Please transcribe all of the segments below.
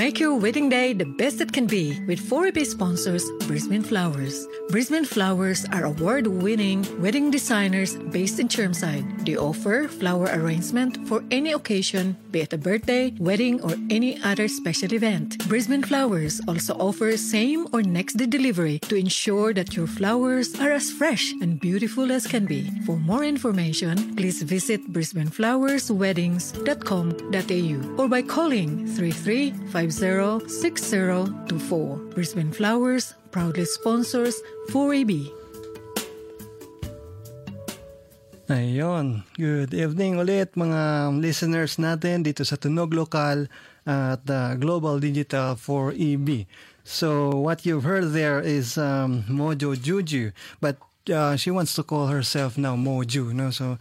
Make your wedding day the best it can be with 4AB sponsors Brisbane Flowers. Brisbane Flowers are award-winning wedding designers based in Chermside. They offer flower arrangement for any occasion, be it a birthday, wedding, or any other special event. Brisbane Flowers also offers same or next day delivery to ensure that your flowers are as fresh and beautiful as can be. For more information, please visit brisbaneFlowersWeddings.com.au or by calling 33506024. Brisbane Flowers proudly sponsors 4AB. Ayun, good evening ulit mga listeners natin dito sa Tunog Lokal at Global Digital 4EB. So what you've heard there is Mojo Juju, but she wants to call herself now Moju, no? So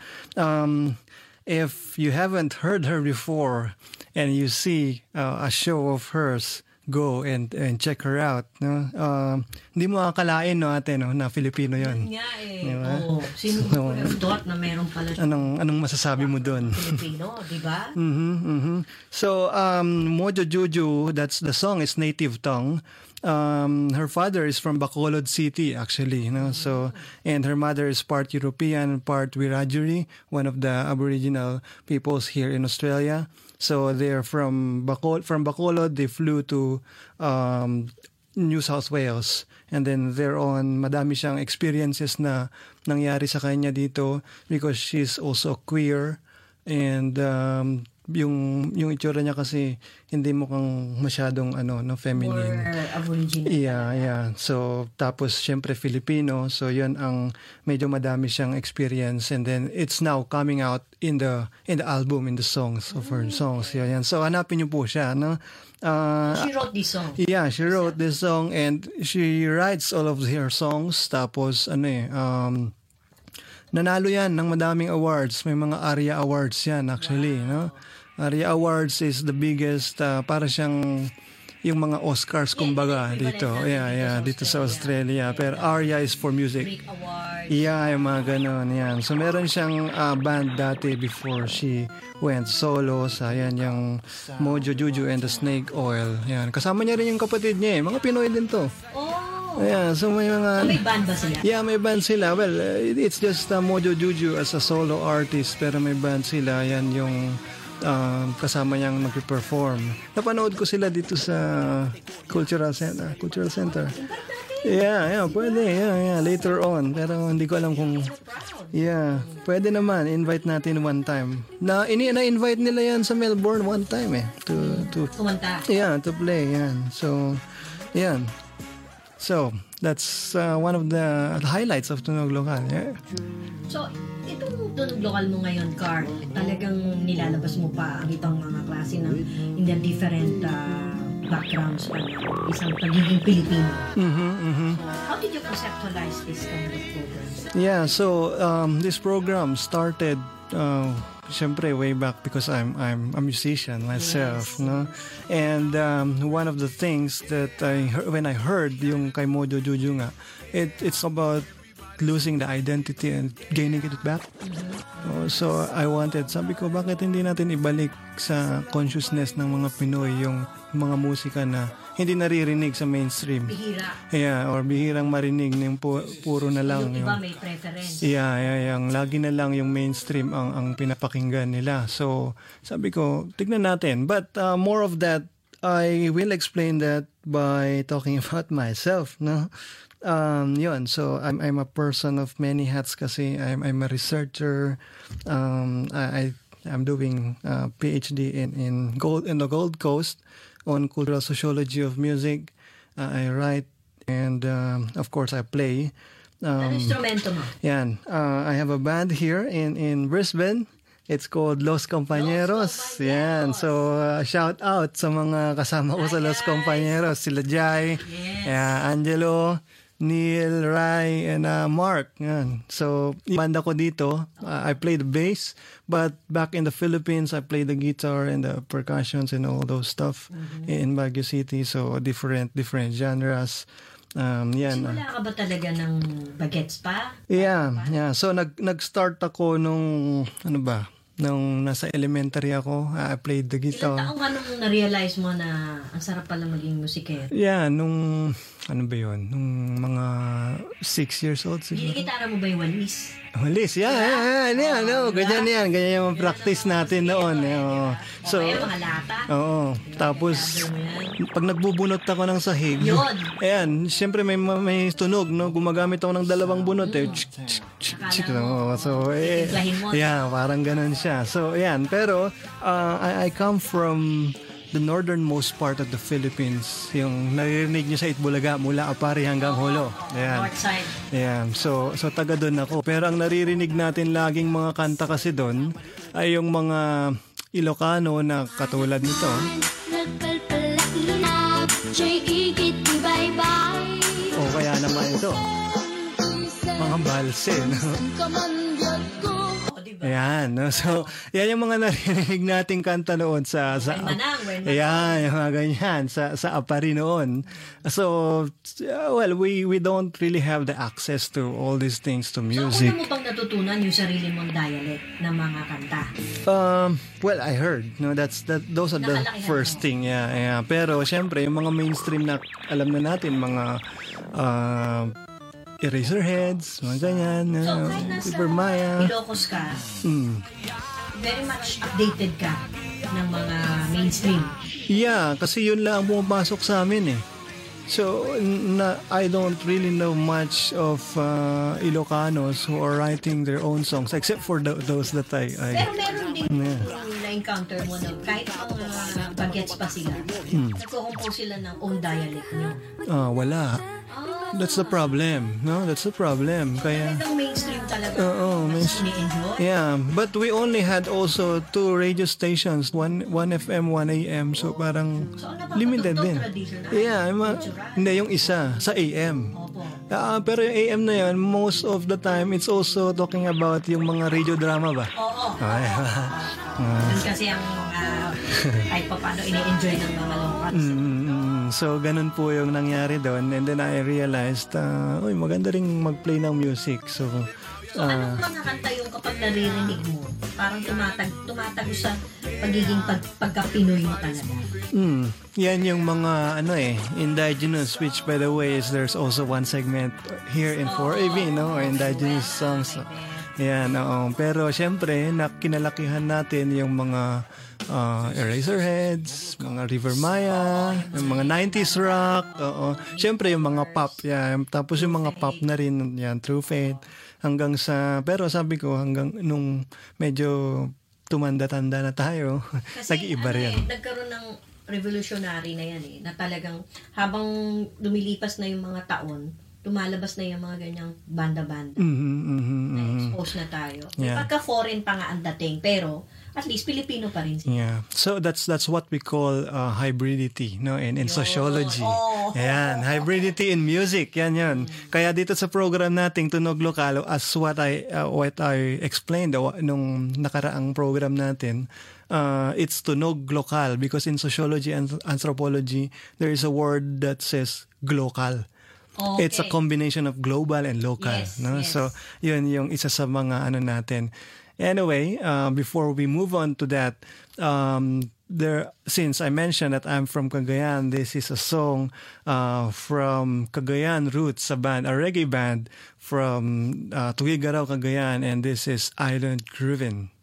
if you haven't heard her before and you see a show of hers, go and check her out, no? Hindi mo akalain, no, ate, no, na Filipino 'yon. Yan nga eh. Diba? Oo. Sino ko thought na meron pala siya. Anong masasabi mo doon? Filipino, di ba? So Mojo Juju, that's the song is native tongue. Her father is from Bacolod City, actually, you know. So, and her mother is part European, part Wiradjuri, one of the Aboriginal peoples here in Australia. So they're from Bacolod. They flew to New South Wales, and then thereon madami siyang experiences na nangyari sa kanya dito because she's also queer, and yung itsura niya kasi hindi mukhang masyadong no, feminine. Or Aboriginal. Yeah. So tapos syempre Filipino, so yun ang medyo madami siyang experience, and then it's now coming out in the album, in the songs of her songs. Yan. So hanapin niyo po siya, no? She wrote this song. Yeah, she wrote this song, and she writes all of her songs. Tapos nanalo yan ng madaming awards. May mga ARIA Awards yan actually, no? ARIA Awards is the biggest, para siyang yung mga Oscars kumbaga dito. Yeah, dito sa Australia. Pero ARIA is for music. Break Awards. Yeah, yung mga ganon, yan. So meron siyang band dati before she went solo sa yung Mojo Juju and the Snake Oil. Yan. Kasama niya rin yung kapatid niya eh. Mga Pinoy din to. Yeah, so may mga... So may band ba sila? Yeah, may band sila. Well, it's just Mojo Juju as a solo artist, pero may band sila. Yan yung kasama niyang mag-perform. Napanood ko sila dito sa Cultural Center. Yeah, pwede. Yeah, later on. Pero hindi ko alam kung... Yeah, pwede naman. Invite natin one time. Na-invite nila yan sa Melbourne one time eh. To kumanta. Yeah, to play. Yan. So, yan. So, that's one of the highlights of Tunog Lokal. Yeah. So, itong Tunog Lokal mo ngayon, Carl, talagang nilalabas mo pa ang ibang mga klase ng in the different backgrounds ng isang pagiging Pilipino. How did you conceptualize this kind of programs? Yeah, so this program started syempre way back because I'm a musician myself, yes. No? And one of the things that when I heard yung kay Mojo Juju nga, it's about losing the identity and gaining it back. So I wanted, sabi ko, bakit hindi natin ibalik sa consciousness ng mga Pinoy yung mga musika na hindi naririnig sa mainstream. Bihira. Yeah, or bihirang marinig ng puro na lang. Yung iba may preference. Yeah, yung lagi na lang yung mainstream ang pinapakinggan nila. So sabi ko, tignan natin. But more of that, I will explain that by talking about myself, no? Yun, so I'm a person of many hats kasi I'm a researcher. I'm doing PhD in the Gold Coast on cultural sociology of music. I write and of course I play. Ano instrumento mo? Yan, I have a band here in Brisbane. It's called Los Compañeros. Yan. So, shout out sa mga kasama ko sa Los Compañeros. Sila Jai, Angelo, Neil, Rai, and Mark. Yan. So, banda ko dito. I play the bass. But back in the Philippines, I play the guitar and the percussions and all those stuff in Baguio City. So, different genres. Yan. Simula ka ba talaga ng bagets pa? Yeah. So, nag-start ako nung, Nung nasa elementary ako, I played the Ilang guitar. taong ka nung na-realize mo na ang sarap pala maging musikero? Yeah, nung, ano ba yun? Nung mga 6 years old siguro. Gitara mo ba yung walis? Walis, ganyan yung practice natin noon. So, Kaya mga lata? oo. Tapos, pag nagbubunot ako ng sahig, Yun. ayan, syempre may tunog, no? Gumagamit ako ng dalawang bunot, eh. So, Titimplahin mo. yeah, parang ganun siya. So, ayan, pero, I come from the northernmost part of the Philippines, yung naririnig nyo sa Itbulaga mula Apari hanggang Holo. Ayan. North side. Ayan. So taga doon ako. Pero ang naririnig natin laging mga kanta kasi doon ay yung mga Ilocano na katulad nito. O kaya naman ito. Mga balse, no? Ayan, no? So, yan yung mga narinig nating kanta noon sa ayan, yung mga ganyan, sa Apari noon. So, well, we don't really have the access to all these things, to music. So, una mo pang natutunan yung sarili mong dialect ng mga kanta? Well, I heard, no, those are the first thing, yeah. Pero, syempre, yung mga mainstream na alam na natin, mga Eraserheads, mga ganyan. So, kahit nasa Supermaya. Ilocos ka, very much updated ka ng mga mainstream. Yeah, kasi yun lang ang pumapasok sa amin eh. So, I don't really know much of Ilocanos who are writing their own songs except for those that I Pero meron din na-encounter mo na kahit mga bagets pa sila, nagko-compose sila ng own dialect nyo. wala. That's the problem, no? That's the problem. Kaya Talagang mainstream talaga. mainstream. Ini-enjoy. Yeah, but we only had also 2 radio stations, one FM, 1 AM. So parang So, limited din. traditional. Yeah, hindi yung isa sa AM. Opo. Pero yung AM na yun, most of the time, it's also talking about yung mga radio drama ba? Oo. Ay, Doon kasi ang kahit pa paano ini-enjoy ng mga locals. So, ganun po yung nangyari doon. And then I realized, maganda rin mag-play ng music. So, So, anong mga kanta yung kapag naririnig mo? Parang tumatago sa pagiging pagka-Pinoy mo talaga. yan yung mga indigenous, which by the way is there's also one segment here in 4AB, no? Or indigenous songs. Yan, pero syempre, kinalakihan natin yung mga Eraserheads, mga River Maya, yung mga 90s rock, syempre yung mga pop, yan. Tapos yung mga pop na rin, yan, True Faith, pero sabi ko, hanggang nung medyo tumanda-tanda na tayo, nag-iiba rin. Nagkaroon ng revolutionary na yan na talagang habang lumilipas na yung mga taon, lumalabas na yung mga ganyang banda-banda. Na-expose na tayo. Yeah. Pagka-foreign pa nga ang dating, pero at least Pilipino pa rin sila. Yeah. So that's what we call hybridity, no? In sociology. Yan, hybridity in music. Yan. Kaya dito sa program nating Tunog Lokal, as what I explained nung nakaraang program natin, it's Tunog Lokal because in sociology and anthropology there is a word that says glokal. Okay. It's a combination of global and local, Yes, no? yes. So, yun yung isa sa mga natin. Anyway, before we move on to that, since I mentioned that I'm from Cagayan, this is a song from Cagayan Roots, a reggae band from Tuguegarao, Cagayan, and this is Island Groovin'.